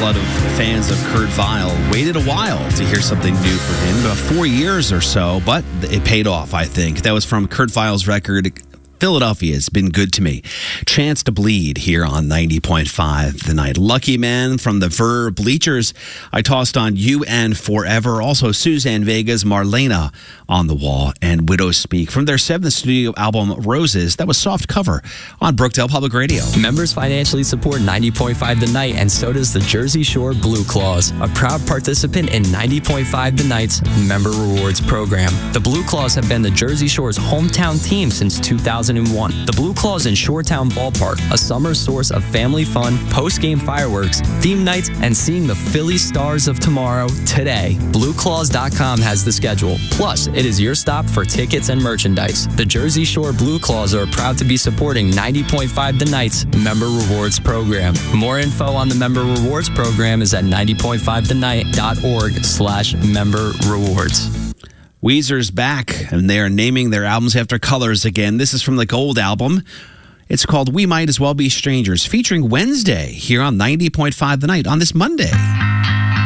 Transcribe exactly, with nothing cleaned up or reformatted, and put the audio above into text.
lot of fans of Kurt Vile waited a while to hear something new from him, about four years or so, but it paid off, I think. That was from Kurt Vile's record, Philadelphia Has Been Good to Me. Chance to Bleed here on ninety point five The Night. Lucky Man from the Verve, Bleachers. I tossed on You and Forever. Also Suzanne Vega's Marlena on the Wall and Widows Speak from their seventh studio album Roses. That was Soft Cover on Brookdale Public Radio. Members financially support ninety point five The Night, and so does the Jersey Shore Blue Claws, a proud participant in ninety point five The Night's Member Rewards program. The Blue Claws have been the Jersey Shore's hometown team since two thousand one. The Blue Claws in Shoretown Ballpark, a summer source of family fun, post-game fireworks, theme nights, and seeing the Philly Stars of tomorrow today. Blue Claws dot com has the schedule. Plus, it is your stop for tickets and merchandise. The Jersey Shore Blue Claws are proud to be supporting ninety point five The Night's Member Rewards program. More info on the Member Rewards program is at ninety point five the night dot org slash member rewards. Weezer's back, and they are naming their albums after colors again. This is from the Gold album. It's called We Might As Well Be Strangers, featuring Wednesday here on ninety point five The Night on this Monday.